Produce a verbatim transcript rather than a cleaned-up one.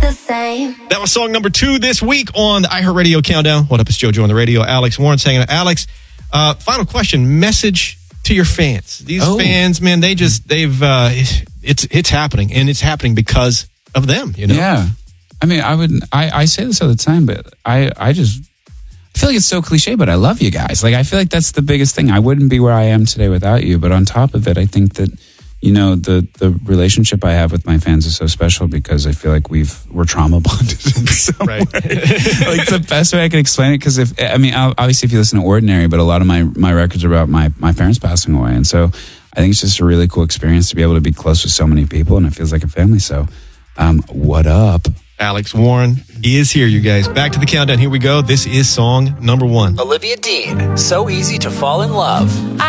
the same. That was song number two this week on the iHeartRadio Countdown. What up, it's JoJo on the radio. Alex Warren saying it. Alex, uh, final question. Message to your fans. These oh. fans, man, they just, they've, uh, it's it's happening. And it's happening because of them, you know? Yeah. I mean, I would, I, I say this all the time, but I, I just, I feel like it's so cliche, but I love you guys. Like, I feel like that's the biggest thing. I wouldn't be where I am today without you. But on top of it, I think that, you know, the, the relationship I have with my fans is so special because I feel like we've, we're trauma bonded in some Right. way. Like, the best way I can explain it, because if, I mean, obviously if you listen to Ordinary, but a lot of my, my records are about my, my parents passing away. And so I think it's just a really cool experience to be able to be close with so many people, and it feels like a family. So, um, what up? Alex Warren is here, you guys. Back to the countdown. Here we go. This is song number one. Olivia Dean, So Easy to Fall in Love.